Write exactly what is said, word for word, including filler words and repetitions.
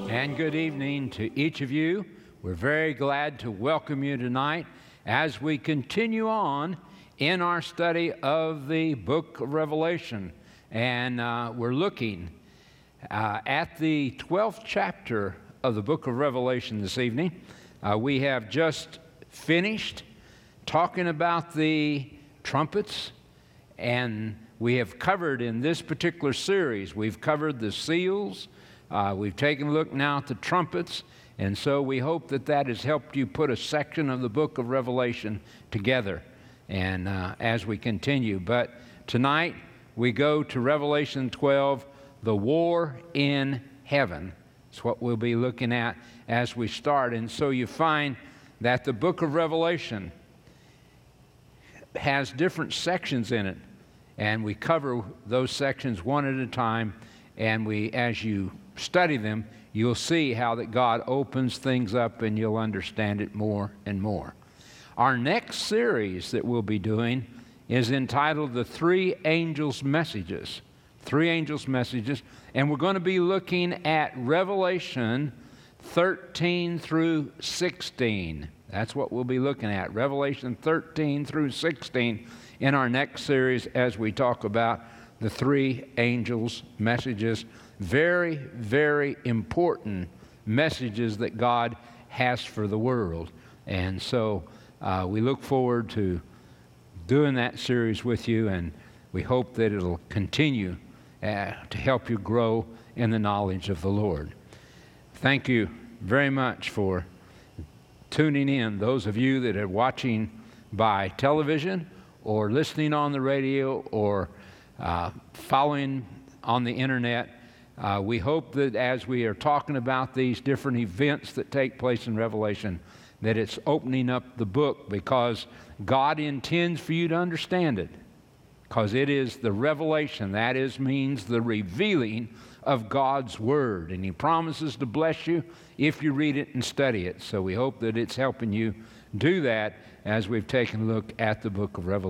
And good evening to each of you. We're very glad to welcome you tonight as we continue on in our study of the book of Revelation. And uh, we're looking uh, at the twelfth chapter of the book of Revelation this evening. Uh, we have just finished talking about the trumpets, and we have covered in this particular series, we've covered the seals. Uh, we've taken a look now at the trumpets, and so we hope that that has helped you put a section of the book of Revelation together and uh, as we continue. But tonight we go to Revelation twelve, the war in heaven. It's what we'll be looking at as we start. And so you find that the book of Revelation has different sections in it, and we cover those sections one at a time, and we, as you study them, you'll see how that God opens things up and you'll understand it more and more. Our next series that we'll be doing is entitled The Three Angels' Messages. Three Angels' Messages. And we're going to be looking at Revelation thirteen through sixteen. That's what we'll be looking at. Revelation thirteen through sixteen in our next series as we talk about the three angels' messages. Very, very important messages that God has for the world. And so uh, we look forward to doing that series with you, and we hope that it'll continue uh, to help you grow in the knowledge of the Lord. Thank you very much for tuning in, those of you that are watching by television or listening on the radio or uh, following on the internet. Uh, we hope that as we are talking about these different events that take place in Revelation, that it's opening up the book, because God intends for you to understand it, because it is the revelation. That is, means the revealing of God's Word, and He promises to bless you if you read it and study it. So we hope that it's helping you do that as we've taken a look at the book of Revelation.